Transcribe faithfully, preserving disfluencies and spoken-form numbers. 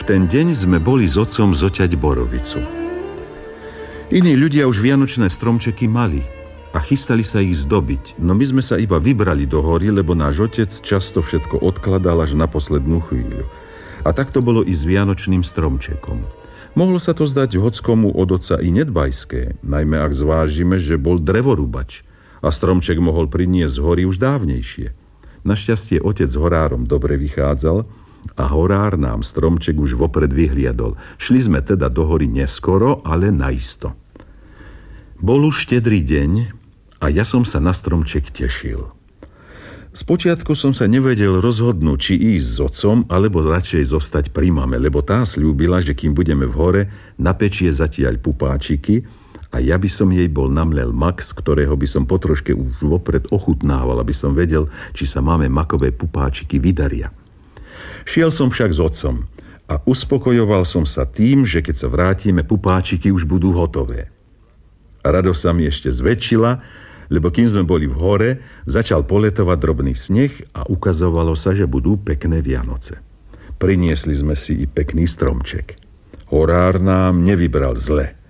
ten deň sme boli s otcom zoťať borovicu. Iní ľudia už vianočné stromčeky mali a chystali sa ich zdobiť, no my sme sa iba vybrali do hory, lebo náš otec často všetko odkladal až na poslednú chvíľu. A tak to bolo i s vianočným stromčekom. Mohlo sa to zdať hockomu od otca i nedbajské, najmä ak zvážime, že bol drevorúbač a stromček mohol priniesť z hory už dávnejšie. Našťastie otec s horárom dobre vychádzal a horár nám stromček už vopred vyhliadol. Šli sme teda do hory neskoro, ale naisto. Bol už štedrý deň a ja som sa na stromček tešil. Spočiatku som sa nevedel rozhodnúť, či ísť s otcom, alebo radšej zostať pri mame, lebo tá sľúbila, že kým budeme v hore, napečie zatiaľ pupáčiky a ja by som jej bol namlel mak, z ktorého by som potroške už vopred ochutnával, aby som vedel, či sa máme makové pupáčiky vydaria. Šiel som však s otcom a uspokojoval som sa tým, že keď sa vrátime, pupáčiky už budú hotové. A radosť sa mi ešte zväčšila, lebo kým sme boli v hore, začal poletovať drobný sneh a ukazovalo sa, že budú pekné Vianoce. Priniesli sme si i pekný stromček. Horár nám nevybral zle.